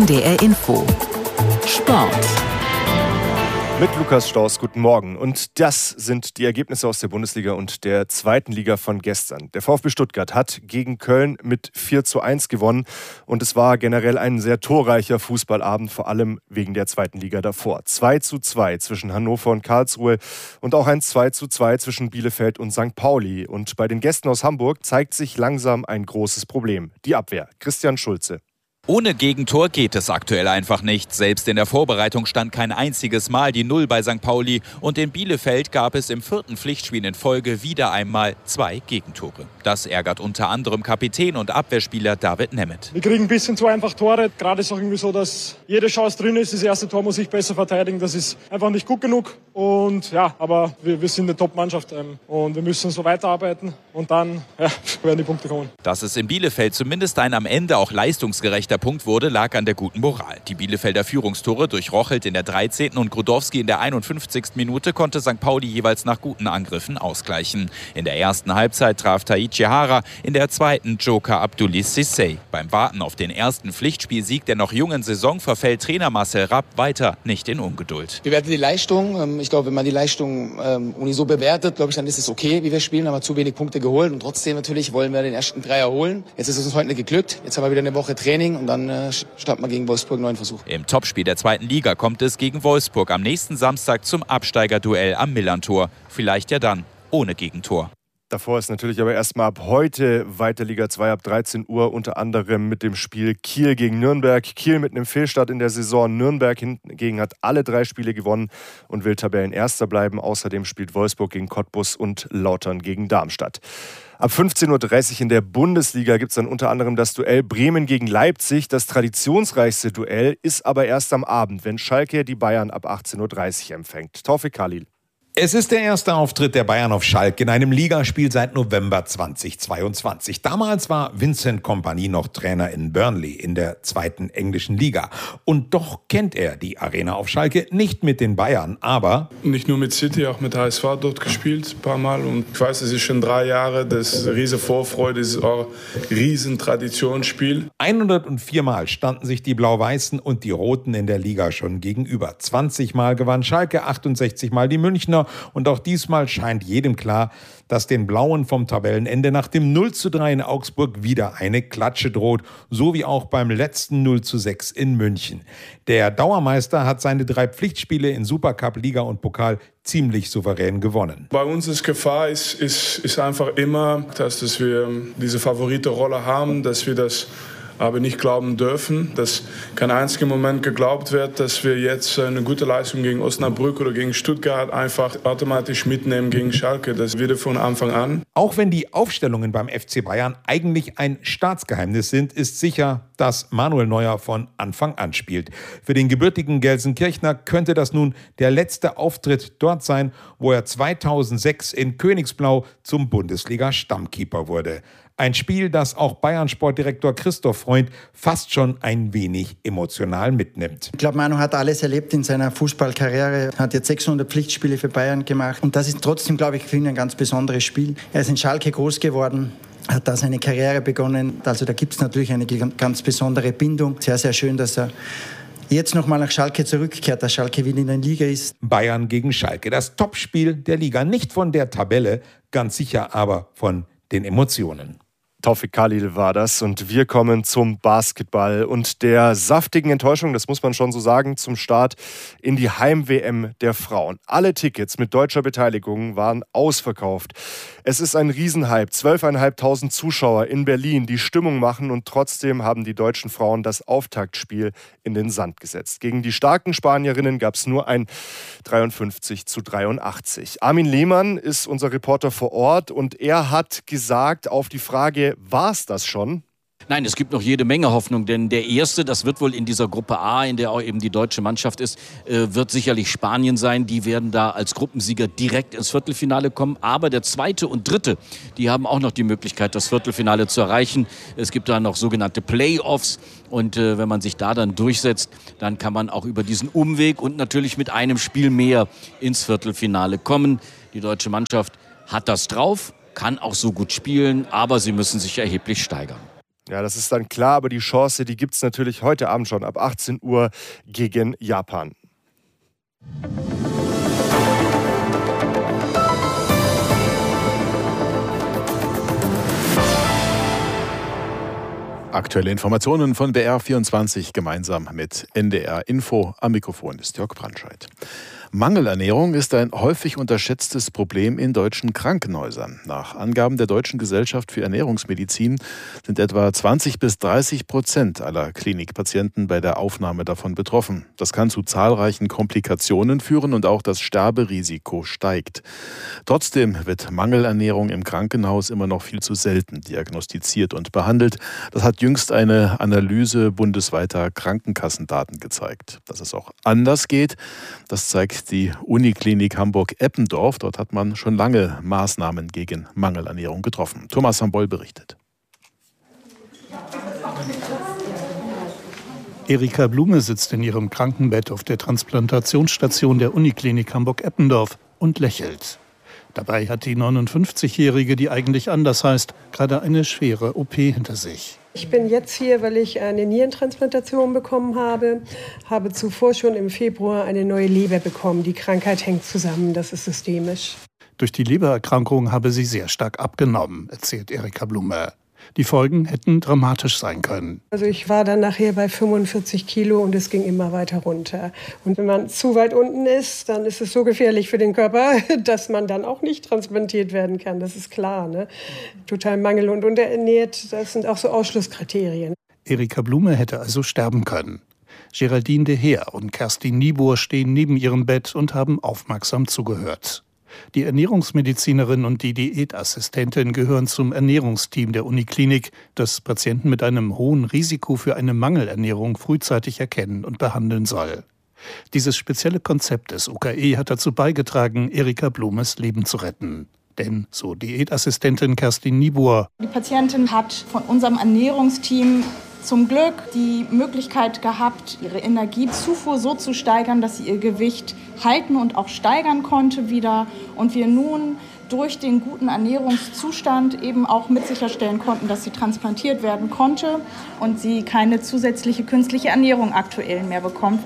NDR Info Sport. Mit Lukas Staus, guten Morgen. Und das sind die Ergebnisse aus der Bundesliga und der zweiten Liga von gestern. Der VfB Stuttgart hat gegen Köln mit 4:1 gewonnen. Und es war generell ein sehr torreicher Fußballabend, vor allem wegen der zweiten Liga davor. 2:2 zwischen Hannover und Karlsruhe und auch ein 2:2 zwischen Bielefeld und St. Pauli. Und bei den Gästen aus Hamburg zeigt sich langsam ein großes Problem. Die Abwehr. Christian Schulze. Ohne Gegentor geht es aktuell einfach nicht. Selbst in der Vorbereitung stand kein einziges Mal die Null bei St. Pauli. Und in Bielefeld gab es im 4. Pflichtspiel in Folge wieder einmal 2 Gegentore. Das ärgert unter anderem Kapitän und Abwehrspieler David Nemeth. Wir kriegen ein bisschen zu einfach Tore. Gerade ist auch irgendwie so, dass jede Chance drin ist. Das erste Tor muss ich besser verteidigen. Das ist einfach nicht gut genug. Und ja, aber wir sind eine Top-Mannschaft. Und wir müssen so weiterarbeiten. Und dann werden die Punkte kommen. Dass es in Bielefeld zumindest ein am Ende auch leistungsgerechter Punkt wurde, lag an der guten Moral. Die Bielefelder Führungstore durch Rochelt in der 13. und Grudowski in der 51. Minute konnte St. Pauli jeweils nach guten Angriffen ausgleichen. In der ersten Halbzeit traf Taichi Hara, in der zweiten Joker Abdoulis Cissé. Beim Warten auf den ersten Pflichtspielsieg der noch jungen Saison verfällt Trainer Marcel Rapp weiter nicht in Ungeduld. Wir werten die Leistung. Ich glaube, wenn man die Leistung Uni so bewertet, glaube ich, dann ist es okay, wie wir spielen. Haben wir zu wenig Punkte geholt und trotzdem natürlich wollen wir den ersten Dreier holen. Jetzt ist es uns heute nicht geglückt. Jetzt haben wir wieder eine Woche Training und dann starten wir gegen Wolfsburg einen neuen Versuch. Im Topspiel der zweiten Liga kommt es gegen Wolfsburg am nächsten Samstag zum Absteigerduell am Millerntor. Vielleicht ja dann ohne Gegentor. Davor ist natürlich aber erstmal ab heute weiter Liga 2 ab 13 Uhr, unter anderem mit dem Spiel Kiel gegen Nürnberg. Kiel mit einem Fehlstart in der Saison. Nürnberg hingegen hat alle 3 Spiele gewonnen und will Tabellenerster bleiben. Außerdem spielt Wolfsburg gegen Cottbus und Lautern gegen Darmstadt. Ab 15:30 Uhr in der Bundesliga gibt es dann unter anderem das Duell Bremen gegen Leipzig. Das traditionsreichste Duell ist aber erst am Abend, wenn Schalke die Bayern ab 18:30 Uhr empfängt. Taufik Khalil. Es ist der erste Auftritt der Bayern auf Schalke in einem Ligaspiel seit November 2022. Damals war Vincent Kompany noch Trainer in Burnley in der 2. englischen Liga. Und doch kennt er die Arena auf Schalke nicht mit den Bayern, aber... Nicht nur mit City, auch mit HSV dort gespielt, ein paar Mal. Und ich weiß, es ist schon 3 Jahre, das ist riesen Vorfreude, das ist auch ein riesen Traditionsspiel. 104 Mal standen sich die Blau-Weißen und die Roten in der Liga schon gegenüber. 20 Mal gewann Schalke, 68 Mal die Münchner. Und auch diesmal scheint jedem klar, dass den Blauen vom Tabellenende nach dem 0:3 in Augsburg wieder eine Klatsche droht, so wie auch beim letzten 0:6 in München. Der Dauermeister hat seine 3 Pflichtspiele in Supercup, Liga und Pokal ziemlich souverän gewonnen. Bei uns ist Gefahr ist einfach immer, dass wir diese Favoritenrolle haben, dass wir das aber nicht glauben dürfen, dass kein einziger Moment geglaubt wird, dass wir jetzt eine gute Leistung gegen Osnabrück oder gegen Stuttgart einfach automatisch mitnehmen gegen Schalke. Das wird von Anfang an. Auch wenn die Aufstellungen beim FC Bayern eigentlich ein Staatsgeheimnis sind, ist sicher, dass Manuel Neuer von Anfang an spielt. Für den gebürtigen Gelsenkirchner könnte das nun der letzte Auftritt dort sein, wo er 2006 in Königsblau zum Bundesliga-Stammkeeper wurde. Ein Spiel, das auch Bayern-Sportdirektor Christoph Freund fast schon ein wenig emotional mitnimmt. Ich glaube, Manu hat alles erlebt in seiner Fußballkarriere, hat jetzt 600 Pflichtspiele für Bayern gemacht. Und das ist trotzdem, glaube ich, für ihn ein ganz besonderes Spiel. Er ist in Schalke groß geworden, hat da seine Karriere begonnen. Also da gibt es natürlich eine ganz besondere Bindung. Sehr, sehr schön, dass er jetzt nochmal nach Schalke zurückkehrt, dass Schalke wieder in der Liga ist. Bayern gegen Schalke, das Topspiel der Liga. Nicht von der Tabelle, ganz sicher aber von den Emotionen. Taufik Khalil war das und wir kommen zum Basketball und der saftigen Enttäuschung, das muss man schon so sagen, zum Start in die Heim-WM der Frauen. Alle Tickets mit deutscher Beteiligung waren ausverkauft. Es ist ein Riesenhype, 12.500 Zuschauer in Berlin, die Stimmung machen und trotzdem haben die deutschen Frauen das Auftaktspiel in den Sand gesetzt. Gegen die starken Spanierinnen gab es nur ein 53:83. Armin Lehmann ist unser Reporter vor Ort und er hat gesagt auf die Frage, war es das schon? Nein, es gibt noch jede Menge Hoffnung, denn der Erste, das wird wohl in dieser Gruppe A, in der auch eben die deutsche Mannschaft ist, wird sicherlich Spanien sein. Die werden da als Gruppensieger direkt ins Viertelfinale kommen. Aber der Zweite und Dritte, die haben auch noch die Möglichkeit, das Viertelfinale zu erreichen. Es gibt da noch sogenannte Playoffs. Und wenn man sich da dann durchsetzt, dann kann man auch über diesen Umweg und natürlich mit einem Spiel mehr ins Viertelfinale kommen. Die deutsche Mannschaft hat das drauf, kann auch so gut spielen, aber sie müssen sich erheblich steigern. Ja, das ist dann klar, aber die Chance, die gibt es natürlich heute Abend schon ab 18 Uhr gegen Japan. Aktuelle Informationen von BR24 gemeinsam mit NDR Info. Am Mikrofon ist Jörg Brandscheid. Mangelernährung ist ein häufig unterschätztes Problem in deutschen Krankenhäusern. Nach Angaben der Deutschen Gesellschaft für Ernährungsmedizin sind etwa 20-30% aller Klinikpatienten bei der Aufnahme davon betroffen. Das kann zu zahlreichen Komplikationen führen und auch das Sterberisiko steigt. Trotzdem wird Mangelernährung im Krankenhaus immer noch viel zu selten diagnostiziert und behandelt. Das hat jüngst eine Analyse bundesweiter Krankenkassendaten gezeigt. Dass es auch anders geht, das zeigt die Uniklinik Hamburg-Eppendorf. Dort hat man schon lange Maßnahmen gegen Mangelernährung getroffen. Thomas Samboll berichtet. Erika Blume sitzt in ihrem Krankenbett auf der Transplantationsstation der Uniklinik Hamburg-Eppendorf und lächelt. Dabei hat die 59-Jährige, die eigentlich anders heißt, gerade eine schwere OP hinter sich. Ich bin jetzt hier, weil ich eine Nierentransplantation bekommen habe. Habe zuvor schon im Februar eine neue Leber bekommen. Die Krankheit hängt zusammen, das ist systemisch. Durch die Lebererkrankung habe sie sehr stark abgenommen, erzählt Erika Blume. Die Folgen hätten dramatisch sein können. Also ich war dann nachher bei 45 Kilo und es ging immer weiter runter. Und wenn man zu weit unten ist, dann ist es so gefährlich für den Körper, dass man dann auch nicht transplantiert werden kann. Das ist klar, ne? Total mangel- und unterernährt, das sind auch so Ausschlusskriterien. Erika Blume hätte also sterben können. Geraldine de Heer und Kerstin Niebuhr stehen neben ihrem Bett und haben aufmerksam zugehört. Die Ernährungsmedizinerin und die Diätassistentin gehören zum Ernährungsteam der Uniklinik, das Patienten mit einem hohen Risiko für eine Mangelernährung frühzeitig erkennen und behandeln soll. Dieses spezielle Konzept des UKE hat dazu beigetragen, Erika Blumes Leben zu retten. Denn, so Diätassistentin Kerstin Niebuhr, die Patientin hat von unserem Ernährungsteam zum Glück die Möglichkeit gehabt, ihre Energiezufuhr so zu steigern, dass sie ihr Gewicht halten und auch steigern konnte wieder. Und wir nun durch den guten Ernährungszustand eben auch mit sicherstellen konnten, dass sie transplantiert werden konnte und sie keine zusätzliche künstliche Ernährung aktuell mehr bekommt.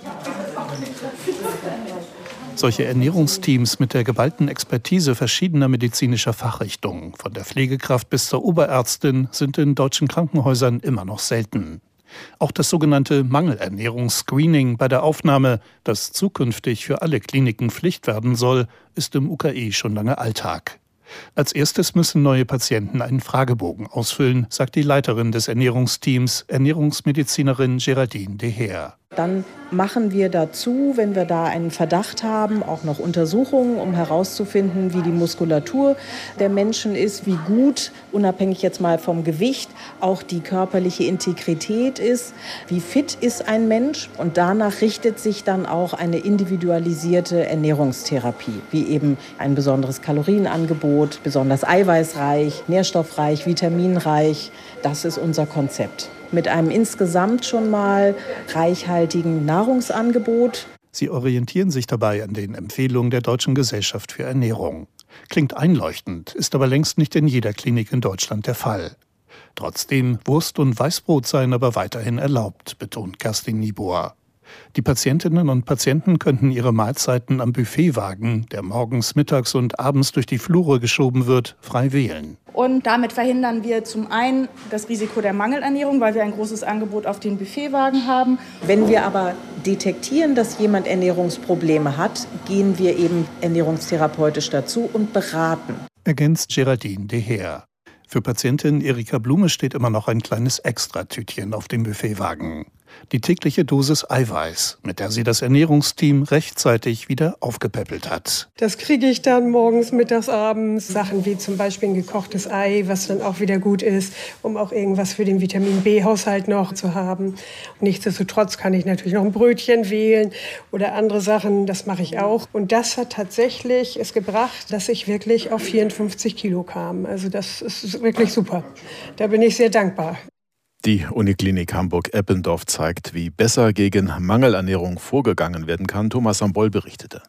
Solche Ernährungsteams mit der geballten Expertise verschiedener medizinischer Fachrichtungen, von der Pflegekraft bis zur Oberärztin, sind in deutschen Krankenhäusern immer noch selten. Auch das sogenannte Mangelernährungsscreening bei der Aufnahme, das zukünftig für alle Kliniken Pflicht werden soll, ist im UKE schon lange Alltag. Als erstes müssen neue Patienten einen Fragebogen ausfüllen, sagt die Leiterin des Ernährungsteams, Ernährungsmedizinerin Geraldine de Heer. Dann machen wir dazu, wenn wir da einen Verdacht haben, auch noch Untersuchungen, um herauszufinden, wie die Muskulatur der Menschen ist, wie gut, unabhängig jetzt mal vom Gewicht, auch die körperliche Integrität ist, wie fit ist ein Mensch. Und danach richtet sich dann auch eine individualisierte Ernährungstherapie, wie eben ein besonderes Kalorienangebot, besonders eiweißreich, nährstoffreich, vitaminreich. Das ist unser Konzept. Mit einem insgesamt schon mal reichhaltigen Nahrungsangebot. Sie orientieren sich dabei an den Empfehlungen der Deutschen Gesellschaft für Ernährung. Klingt einleuchtend, ist aber längst nicht in jeder Klinik in Deutschland der Fall. Trotzdem, Wurst und Weißbrot seien aber weiterhin erlaubt, betont Kerstin Niebuhr. Die Patientinnen und Patienten könnten ihre Mahlzeiten am Buffetwagen, der morgens, mittags und abends durch die Flure geschoben wird, frei wählen. Und damit verhindern wir zum einen das Risiko der Mangelernährung, weil wir ein großes Angebot auf den Buffetwagen haben. Wenn wir aber detektieren, dass jemand Ernährungsprobleme hat, gehen wir eben ernährungstherapeutisch dazu und beraten. Ergänzt Geraldine de Heer. Für Patientin Erika Blume steht immer noch ein kleines Extratütchen auf dem Buffetwagen. Die tägliche Dosis Eiweiß, mit der sie das Ernährungsteam rechtzeitig wieder aufgepäppelt hat. Das kriege ich dann morgens, mittags, abends. Sachen wie zum Beispiel ein gekochtes Ei, was dann auch wieder gut ist, um auch irgendwas für den Vitamin-B-Haushalt noch zu haben. Nichtsdestotrotz kann ich natürlich noch ein Brötchen wählen oder andere Sachen, das mache ich auch. Und das hat tatsächlich es gebracht, dass ich wirklich auf 54 Kilo kam. Also das ist wirklich super. Da bin ich sehr dankbar. Die Uniklinik Hamburg-Eppendorf zeigt, wie besser gegen Mangelernährung vorgegangen werden kann. Thomas Samboll berichtete.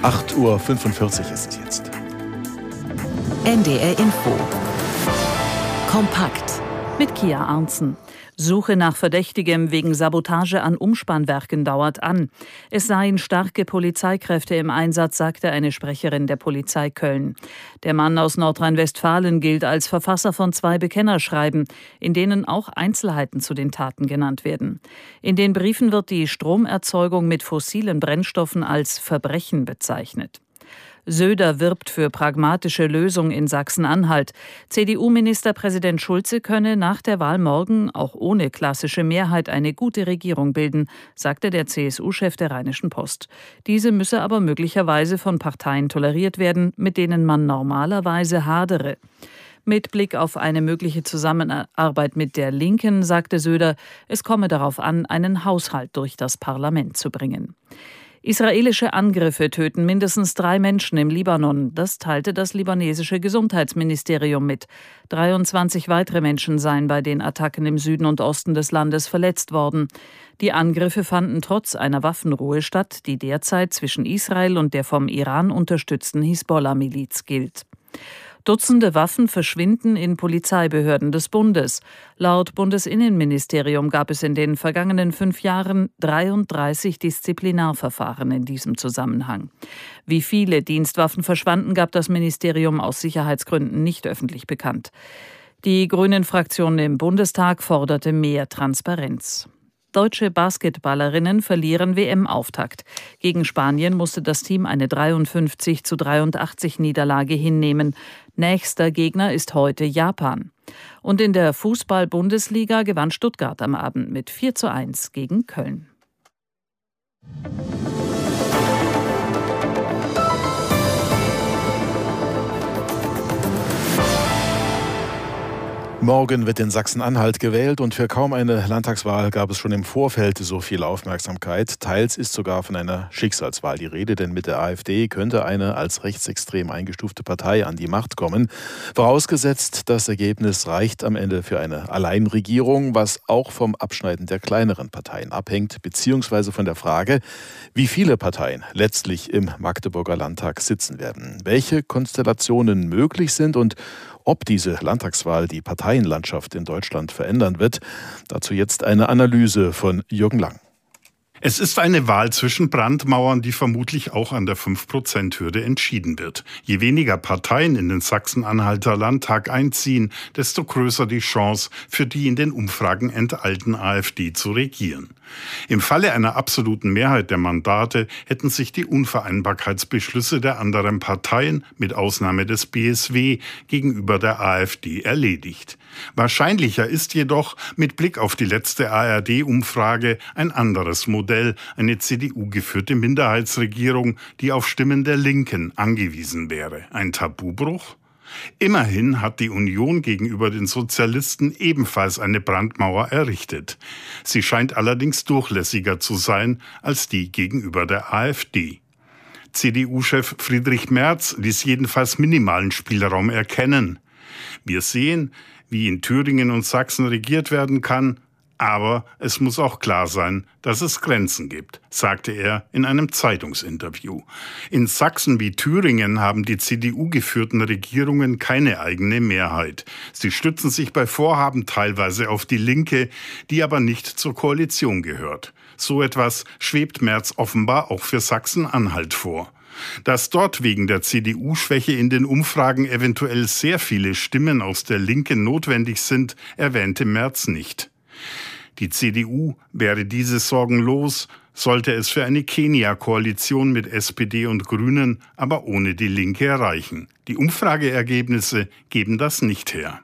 8:45 Uhr ist es jetzt. NDR Info. Kompakt. Mit Kia Arntzen. Suche nach Verdächtigem wegen Sabotage an Umspannwerken dauert an. Es seien starke Polizeikräfte im Einsatz, sagte eine Sprecherin der Polizei Köln. Der Mann aus Nordrhein-Westfalen gilt als Verfasser von 2 Bekennerschreiben, in denen auch Einzelheiten zu den Taten genannt werden. In den Briefen wird die Stromerzeugung mit fossilen Brennstoffen als Verbrechen bezeichnet. Söder wirbt für pragmatische Lösung in Sachsen-Anhalt. CDU-Ministerpräsident Schulze könne nach der Wahl morgen auch ohne klassische Mehrheit eine gute Regierung bilden, sagte der CSU-Chef der Rheinischen Post. Diese müsse aber möglicherweise von Parteien toleriert werden, mit denen man normalerweise hadere. Mit Blick auf eine mögliche Zusammenarbeit mit der Linken sagte Söder, es komme darauf an, einen Haushalt durch das Parlament zu bringen. Israelische Angriffe töten mindestens 3 Menschen im Libanon. Das teilte das libanesische Gesundheitsministerium mit. 23 weitere Menschen seien bei den Attacken im Süden und Osten des Landes verletzt worden. Die Angriffe fanden trotz einer Waffenruhe statt, die derzeit zwischen Israel und der vom Iran unterstützten Hisbollah-Miliz gilt. Dutzende Waffen verschwinden in Polizeibehörden des Bundes. Laut Bundesinnenministerium gab es in den vergangenen 5 Jahren 33 Disziplinarverfahren in diesem Zusammenhang. Wie viele Dienstwaffen verschwanden, gab das Ministerium aus Sicherheitsgründen nicht öffentlich bekannt. Die Grünen-Fraktion im Bundestag forderte mehr Transparenz. Deutsche Basketballerinnen verlieren WM-Auftakt. Gegen Spanien musste das Team eine 53:83 Niederlage hinnehmen. Nächster Gegner ist heute Japan. Und in der Fußball-Bundesliga gewann Stuttgart am Abend mit 4:1 gegen Köln. Morgen wird in Sachsen-Anhalt gewählt und für kaum eine Landtagswahl gab es schon im Vorfeld so viel Aufmerksamkeit. Teils ist sogar von einer Schicksalswahl die Rede, denn mit der AfD könnte eine als rechtsextrem eingestufte Partei an die Macht kommen. Vorausgesetzt, das Ergebnis reicht am Ende für eine Alleinregierung, was auch vom Abschneiden der kleineren Parteien abhängt, beziehungsweise von der Frage, wie viele Parteien letztlich im Magdeburger Landtag sitzen werden. Welche Konstellationen möglich sind und ob diese Landtagswahl die Parteienlandschaft in Deutschland verändern wird, dazu jetzt eine Analyse von Jürgen Lang. Es ist eine Wahl zwischen Brandmauern, die vermutlich auch an der 5%-Hürde entschieden wird. Je weniger Parteien in den Sachsen-Anhalter Landtag einziehen, desto größer die Chance, für die in den Umfragen enteilten AfD zu regieren. Im Falle einer absoluten Mehrheit der Mandate hätten sich die Unvereinbarkeitsbeschlüsse der anderen Parteien, mit Ausnahme des BSW, gegenüber der AfD erledigt. Wahrscheinlicher ist jedoch, mit Blick auf die letzte ARD-Umfrage, ein anderes Modell, eine CDU-geführte Minderheitsregierung, die auf Stimmen der Linken angewiesen wäre. Ein Tabubruch? Immerhin hat die Union gegenüber den Sozialisten ebenfalls eine Brandmauer errichtet. Sie scheint allerdings durchlässiger zu sein als die gegenüber der AfD. CDU-Chef Friedrich Merz ließ jedenfalls minimalen Spielraum erkennen. Wir sehen, wie in Thüringen und Sachsen regiert werden kann, aber es muss auch klar sein, dass es Grenzen gibt, sagte er in einem Zeitungsinterview. In Sachsen wie Thüringen haben die CDU-geführten Regierungen keine eigene Mehrheit. Sie stützen sich bei Vorhaben teilweise auf die Linke, die aber nicht zur Koalition gehört. So etwas schwebt Merz offenbar auch für Sachsen-Anhalt vor. Dass dort wegen der CDU-Schwäche in den Umfragen eventuell sehr viele Stimmen aus der Linken notwendig sind, erwähnte Merz nicht. Die CDU wäre diese Sorgen los, sollte es für eine Kenia-Koalition mit SPD und Grünen, aber ohne die Linke reichen. Die Umfrageergebnisse geben das nicht her.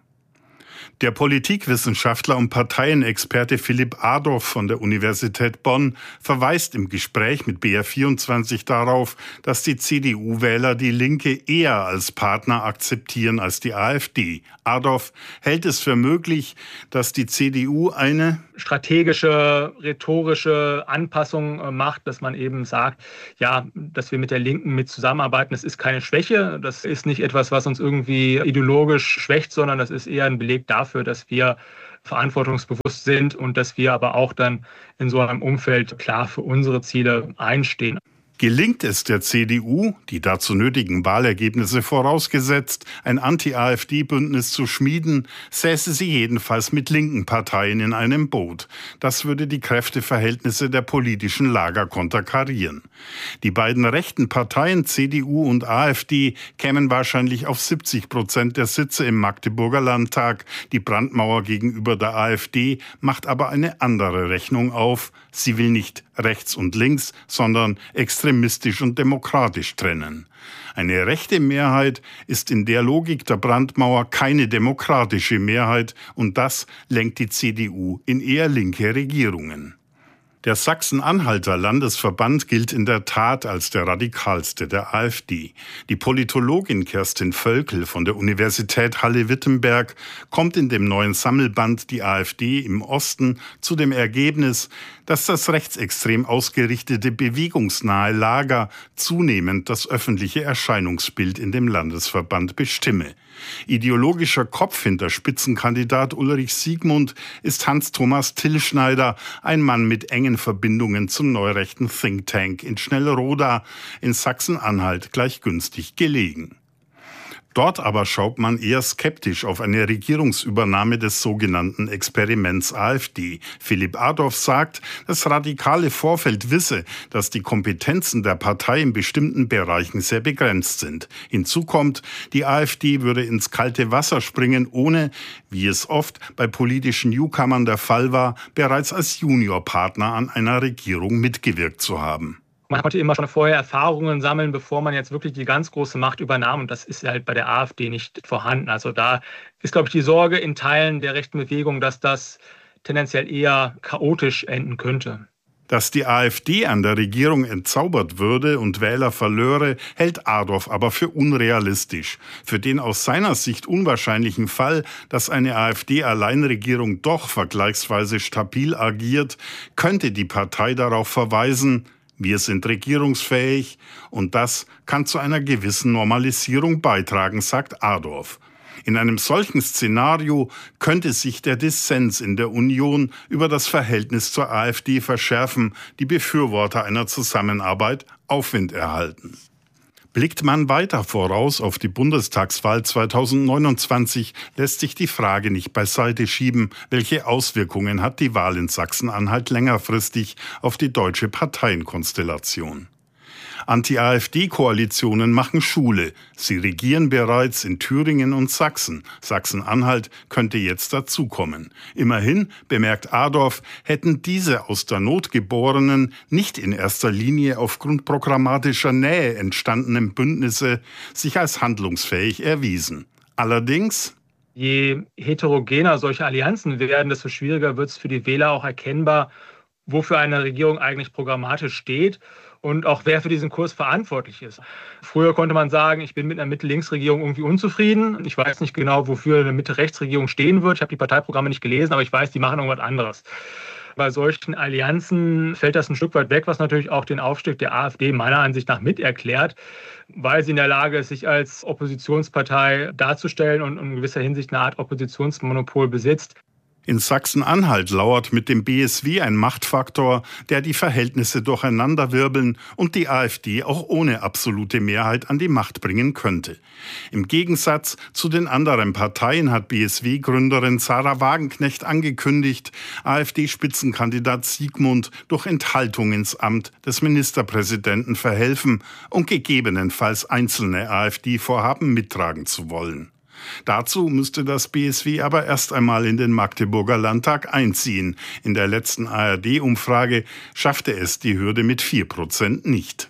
Der Politikwissenschaftler und Parteienexperte Philipp Adorf von der Universität Bonn verweist im Gespräch mit BR24 darauf, dass die CDU-Wähler die Linke eher als Partner akzeptieren als die AfD. Adorf hält es für möglich, dass die CDU eine strategische, rhetorische Anpassung macht, dass man eben sagt, ja, dass wir mit der Linken mit zusammenarbeiten, das ist keine Schwäche, das ist nicht etwas, was uns irgendwie ideologisch schwächt, sondern das ist eher ein Beleg dafür, dass wir verantwortungsbewusst sind und dass wir aber auch dann in so einem Umfeld klar für unsere Ziele einstehen. Gelingt es der CDU, die dazu nötigen Wahlergebnisse vorausgesetzt, ein Anti-AfD-Bündnis zu schmieden, säße sie jedenfalls mit linken Parteien in einem Boot. Das würde die Kräfteverhältnisse der politischen Lager konterkarieren. Die beiden rechten Parteien, CDU und AfD, kämen wahrscheinlich auf 70% der Sitze im Magdeburger Landtag. Die Brandmauer gegenüber der AfD macht aber eine andere Rechnung auf. Sie will nicht rechts und links, sondern extremistisch und demokratisch trennen. Eine rechte Mehrheit ist in der Logik der Brandmauer keine demokratische Mehrheit und das lenkt die CDU in eher linke Regierungen. Der Sachsen-Anhalter Landesverband gilt in der Tat als der radikalste der AfD. Die Politologin Kerstin Völkel von der Universität Halle-Wittenberg kommt in dem neuen Sammelband Die AfD im Osten zu dem Ergebnis, dass das rechtsextrem ausgerichtete bewegungsnahe Lager zunehmend das öffentliche Erscheinungsbild in dem Landesverband bestimme. Ideologischer Kopf hinter Spitzenkandidat Ulrich Siegmund ist Hans-Thomas Tillschneider, ein Mann mit engen Verbindungen zum neurechten Think Tank in Schnellroda in Sachsen-Anhalt gleich günstig gelegen. Dort aber schaut man eher skeptisch auf eine Regierungsübernahme des sogenannten Experiments AfD. Philipp Adorf sagt, das radikale Vorfeld wisse, dass die Kompetenzen der Partei in bestimmten Bereichen sehr begrenzt sind. Hinzu kommt, die AfD würde ins kalte Wasser springen, ohne, wie es oft bei politischen Newcomern der Fall war, bereits als Juniorpartner an einer Regierung mitgewirkt zu haben. Man konnte immer schon vorher Erfahrungen sammeln, bevor man jetzt wirklich die ganz große Macht übernahm. Und das ist halt bei der AfD nicht vorhanden. Also da ist, glaube ich, die Sorge in Teilen der rechten Bewegung, dass das tendenziell eher chaotisch enden könnte. Dass die AfD an der Regierung entzaubert würde und Wähler verlöre, hält Adorf aber für unrealistisch. Für den aus seiner Sicht unwahrscheinlichen Fall, dass eine AfD-Alleinregierung doch vergleichsweise stabil agiert, könnte die Partei darauf verweisen: Wir sind regierungsfähig und das kann zu einer gewissen Normalisierung beitragen, sagt Adorf. In einem solchen Szenario könnte sich der Dissens in der Union über das Verhältnis zur AfD verschärfen, die Befürworter einer Zusammenarbeit Aufwind erhalten. Blickt man weiter voraus auf die Bundestagswahl 2029, lässt sich die Frage nicht beiseite schieben, welche Auswirkungen hat die Wahl in Sachsen-Anhalt längerfristig auf die deutsche Parteienkonstellation. Anti-AfD-Koalitionen machen Schule. Sie regieren bereits in Thüringen und Sachsen. Sachsen-Anhalt könnte jetzt dazukommen. Immerhin, bemerkt Adorf, hätten diese aus der Not geborenen, nicht in erster Linie aufgrund programmatischer Nähe entstandenen Bündnisse sich als handlungsfähig erwiesen. Allerdings: Je heterogener solche Allianzen werden, desto schwieriger wird es für die Wähler auch erkennbar, wofür eine Regierung eigentlich programmatisch steht und auch wer für diesen Kurs verantwortlich ist. Früher konnte man sagen, ich bin mit einer Mitte-Links-Regierung irgendwie unzufrieden. Ich weiß nicht genau, wofür eine Mitte-Rechts-Regierung stehen wird. Ich habe die Parteiprogramme nicht gelesen, aber ich weiß, die machen irgendwas anderes. Bei solchen Allianzen fällt das ein Stück weit weg, was natürlich auch den Aufstieg der AfD meiner Ansicht nach mit erklärt, weil sie in der Lage ist, sich als Oppositionspartei darzustellen und in gewisser Hinsicht eine Art Oppositionsmonopol besitzt. In Sachsen-Anhalt lauert mit dem BSW ein Machtfaktor, der die Verhältnisse durcheinanderwirbeln und die AfD auch ohne absolute Mehrheit an die Macht bringen könnte. Im Gegensatz zu den anderen Parteien hat BSW-Gründerin Sarah Wagenknecht angekündigt, AfD-Spitzenkandidat Siegmund durch Enthaltung ins Amt des Ministerpräsidenten verhelfen und gegebenenfalls einzelne AfD-Vorhaben mittragen zu wollen. Dazu müsste das BSW aber erst einmal in den Magdeburger Landtag einziehen. In der letzten ARD-Umfrage schaffte es die Hürde mit 4% nicht.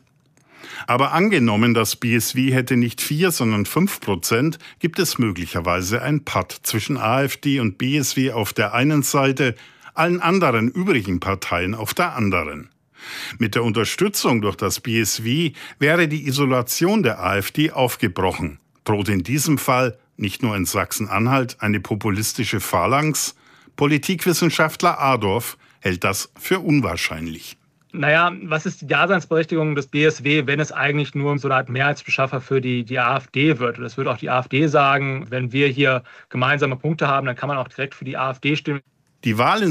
Aber angenommen, das BSW hätte nicht 4, sondern 5%, gibt es möglicherweise ein Patt zwischen AfD und BSW auf der einen Seite, allen anderen übrigen Parteien auf der anderen. Mit der Unterstützung durch das BSW wäre die Isolation der AfD aufgebrochen. Droht in diesem Fall nicht nur in Sachsen-Anhalt eine populistische Phalanx? Politikwissenschaftler Adorf hält das für unwahrscheinlich. Naja, was ist die Daseinsberechtigung des BSW, wenn es eigentlich nur so eine Art Mehrheitsbeschaffer für die AfD wird? Das würde auch die AfD sagen, wenn wir hier gemeinsame Punkte haben, dann kann man auch direkt für die AfD stimmen. Die Wahl in